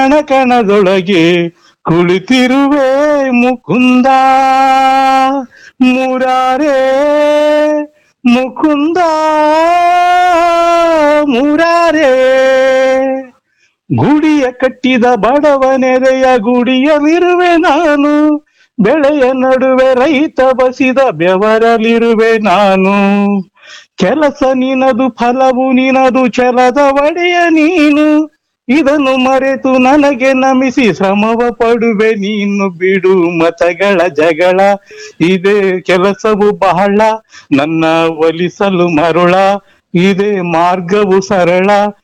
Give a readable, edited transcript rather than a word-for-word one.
ಕಣಕಣದೊಳಗೆ ಕುಳಿತಿರುವೆ ಮುಕುಂದ ಮುರಾರೇ ಮುಕುಂದ ಮುರಾರೇ. ಗುಡಿಯ ಕಟ್ಟಿದ ಬಡವನೆರೆಯ ಗುಡಿಯಲ್ಲಿರುವೆ ನಾನು, ಬೆಳೆಯ ನಡುವೆ ರೈತ ಬಸಿದ ಬೆವರಲಿರುವೆ ನಾನು. ಕೆಲಸ ನಿನದು ಫಲವು ನಿನದು ಛಲದ ಒಡೆಯ ನೀನು, ಇದನ್ನು ಮರೆತು ನನಗೆ ನಮಿಸಿ ಶ್ರಮವ ಪಡುವೆ ನೀನು. ಬಿಡು ಮತಗಳ ಜಗಳ, ಇದೇ ಕೆಲಸವು ಬಹಳ, ನನ್ನ ಒಲಿಸಲು ಮರುಳ, ಇದೇ ಮಾರ್ಗವು ಸರಳ.